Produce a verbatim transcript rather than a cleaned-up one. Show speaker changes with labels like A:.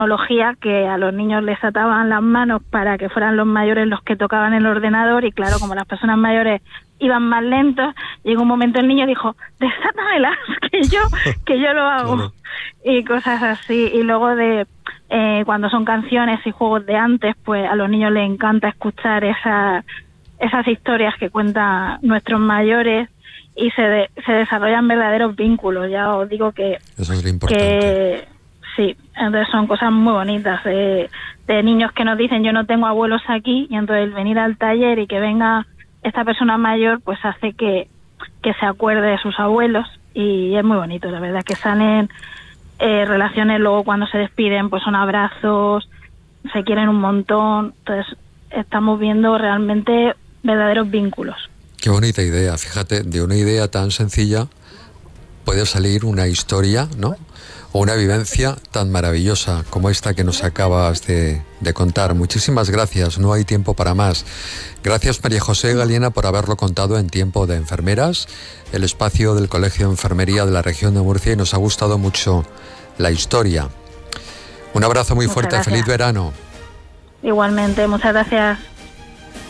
A: tecnología, que a los niños les ataban las manos para que fueran los mayores los que tocaban el ordenador, y claro, como las personas mayores iban más lentos, llegó un momento el niño dijo, desátamelas, que yo, que yo lo hago. Claro. Y cosas así. Y luego de eh, cuando son canciones y juegos de antes, pues a los niños les encanta escuchar esas, esas historias que cuentan nuestros mayores, y se, de, se desarrollan verdaderos vínculos. Ya os digo que...
B: Eso es lo importante.
A: Que, sí, entonces son cosas muy bonitas, de, de niños que nos dicen, yo no tengo abuelos aquí, y entonces el venir al taller y que venga esta persona mayor, pues hace que, que se acuerde de sus abuelos, y es muy bonito, la verdad, que salen eh, relaciones luego cuando se despiden, pues son abrazos, se quieren un montón, entonces estamos viendo realmente verdaderos vínculos.
B: Qué bonita idea, fíjate, de una idea tan sencilla puede salir una historia, ¿no? O una vivencia tan maravillosa como esta que nos acabas de, de contar. Muchísimas gracias, no hay tiempo para más. Gracias, María José Galiena, por haberlo contado en Tiempo de Enfermeras, el espacio del Colegio de Enfermería de la región de Murcia, y nos ha gustado mucho la historia. Un abrazo muy
A: Muchas
B: fuerte,
A: gracias.
B: Feliz verano.
A: Igualmente, muchas gracias.